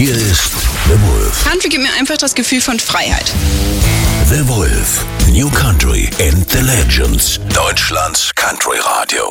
Hier ist The Wolf. Country gibt mir einfach das Gefühl von Freiheit. The Wolf. New Country and the Legends. Deutschlands Country Radio.